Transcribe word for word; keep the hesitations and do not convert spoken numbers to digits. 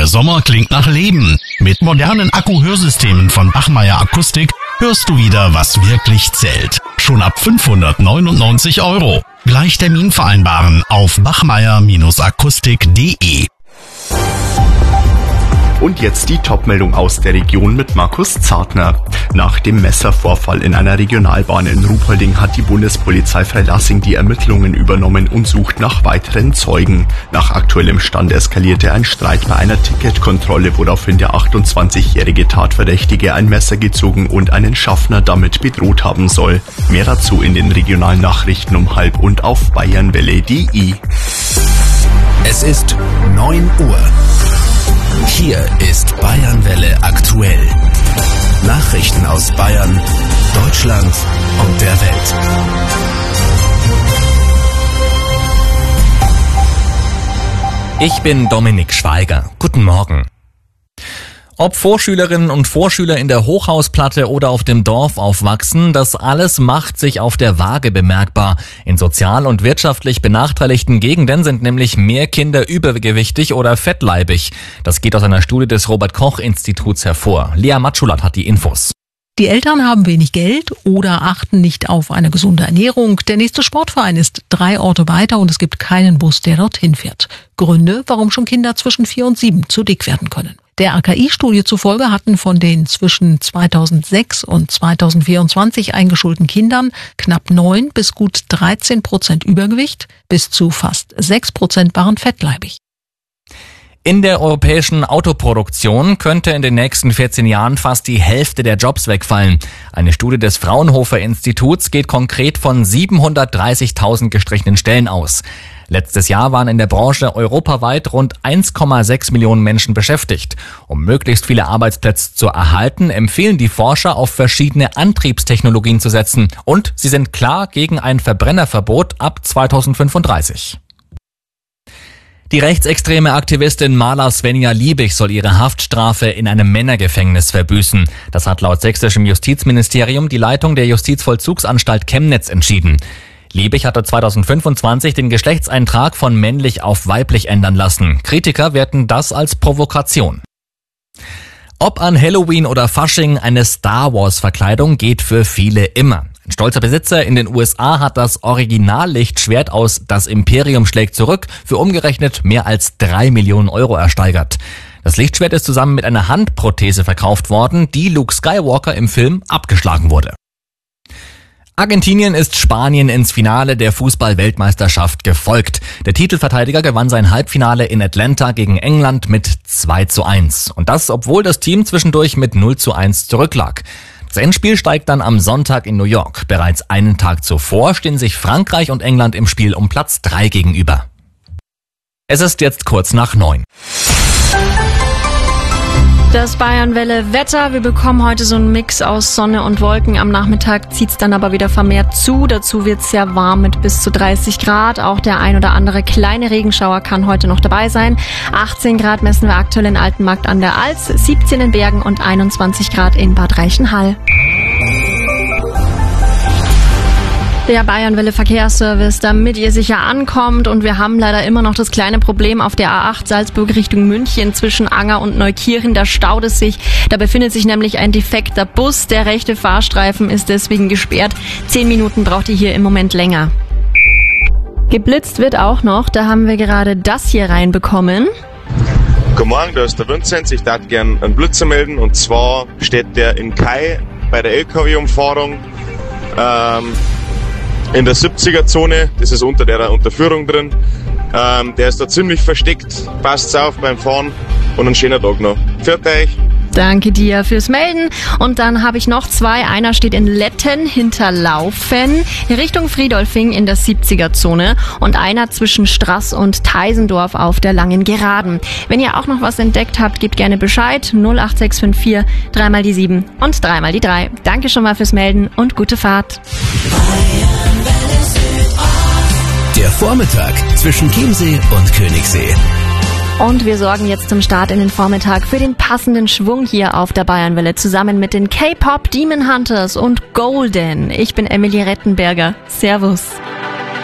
Der Sommer klingt nach Leben. Mit modernen Akku-Hörsystemen von Bachmeier Akustik hörst du wieder, was wirklich zählt. Schon ab fünfhundertneunundneunzig Euro. Gleich Termin vereinbaren auf bachmeier Akustik punkt de. Und jetzt die Top-Meldung aus der Region mit Markus Zartner. Nach dem Messervorfall in einer Regionalbahn in Ruhpolding hat die Bundespolizei Freilassing die Ermittlungen übernommen und sucht nach weiteren Zeugen. Nach aktuellem Stand eskalierte ein Streit bei einer Ticketkontrolle, woraufhin der achtundzwanzigjährige Tatverdächtige ein Messer gezogen und einen Schaffner damit bedroht haben soll. Mehr dazu in den regionalen Nachrichten um halb und auf bayernwelle punkt de. Es ist neun Uhr. Hier ist Bayernwelle aktuell. Nachrichten aus Bayern, Deutschland und der Welt. Ich bin Dominik Schweiger. Guten Morgen. Ob Vorschülerinnen und Vorschüler in der Hochhausplatte oder auf dem Dorf aufwachsen, das alles macht sich auf der Waage bemerkbar. In sozial und wirtschaftlich benachteiligten Gegenden sind nämlich mehr Kinder übergewichtig oder fettleibig. Das geht aus einer Studie des Robert-Koch-Instituts hervor. Lea Matschulat hat die Infos. Die Eltern haben wenig Geld oder achten nicht auf eine gesunde Ernährung. Der nächste Sportverein ist drei Orte weiter und es gibt keinen Bus, der dorthin fährt. Gründe, warum schon Kinder zwischen vier und sieben zu dick werden können. Der A K I-Studie zufolge hatten von den zwischen zweitausendsechs und zweitausendvierundzwanzig eingeschulten Kindern knapp neun bis gut dreizehn Prozent Übergewicht, bis zu fast sechs Prozent waren fettleibig. In der europäischen Autoproduktion könnte in den nächsten vierzehn Jahren fast die Hälfte der Jobs wegfallen. Eine Studie des Fraunhofer Instituts geht konkret von siebenhundertdreißigtausend gestrichenen Stellen aus. Letztes Jahr waren in der Branche europaweit rund eins Komma sechs Millionen Menschen beschäftigt. Um möglichst viele Arbeitsplätze zu erhalten, empfehlen die Forscher, auf verschiedene Antriebstechnologien zu setzen. Und sie sind klar gegen ein Verbrennerverbot ab zweitausendfünfunddreißig. Die rechtsextreme Aktivistin Maler Svenja Liebig soll ihre Haftstrafe in einem Männergefängnis verbüßen. Das hat laut sächsischem Justizministerium die Leitung der Justizvollzugsanstalt Chemnitz entschieden. Liebig hatte zweitausendfünfundzwanzig den Geschlechtseintrag von männlich auf weiblich ändern lassen. Kritiker werten das als Provokation. Ob an Halloween oder Fasching, eine Star-Wars-Verkleidung geht für viele immer. Ein stolzer Besitzer in den U S A hat das Originallichtschwert aus Das Imperium schlägt zurück für umgerechnet mehr als drei Millionen Euro ersteigert. Das Lichtschwert ist zusammen mit einer Handprothese verkauft worden, die Luke Skywalker im Film abgeschlagen wurde. Argentinien ist Spanien ins Finale der Fußball-Weltmeisterschaft gefolgt. Der Titelverteidiger gewann sein Halbfinale in Atlanta gegen England mit zwei zu eins. Und das, obwohl das Team zwischendurch mit null zu eins zurücklag. Das Endspiel steigt dann am Sonntag in New York. Bereits einen Tag zuvor stehen sich Frankreich und England im Spiel um Platz drei gegenüber. Es ist jetzt kurz nach neun. Das Bayernwelle Wetter. Wir bekommen heute so einen Mix aus Sonne und Wolken. Am Nachmittag zieht's dann aber wieder vermehrt zu. Dazu wird's sehr warm mit bis zu dreißig Grad. Auch der ein oder andere kleine Regenschauer kann heute noch dabei sein. achtzehn Grad messen wir aktuell in Altenmarkt an der Alz, siebzehn in Bergen und einundzwanzig Grad in Bad Reichenhall. Der Bayernwelle Verkehrsservice, damit ihr sicher ankommt. Und wir haben leider immer noch das kleine Problem auf der A acht Salzburg Richtung München zwischen Anger und Neukirchen. Da staut es sich. Da befindet sich nämlich ein defekter Bus. Der rechte Fahrstreifen ist deswegen gesperrt. Zehn Minuten braucht ihr hier im Moment länger. Geblitzt wird auch noch. Da haben wir gerade das hier reinbekommen. Guten Morgen, da ist der Vinzenz. Ich darf gerne einen Blitzer melden. Und zwar steht der in Kai bei der L K W-Umfahrung. Ähm, in der siebziger-Zone, das ist unter der Unterführung drin. Ähm, der ist da ziemlich versteckt. Passt auf beim Fahren und einen schönen Tag noch. Pfiat euch! Danke dir fürs Melden. Und dann habe ich noch zwei. Einer steht in Letten hinterlaufen, Richtung Friedolfing in der siebziger-Zone und einer zwischen Straß und Teisendorf auf der Langen Geraden. Wenn ihr auch noch was entdeckt habt, gebt gerne Bescheid. null acht sechs fünf vier, dreimal die sieben und dreimal die drei. Danke schon mal fürs Melden und gute Fahrt. Der Vormittag zwischen Chiemsee und Königssee. Und wir sorgen jetzt zum Start in den Vormittag für den passenden Schwung hier auf der Bayernwelle zusammen mit den K-Pop Demon Hunters und Golden. Ich bin Emily Rettenberger. Servus.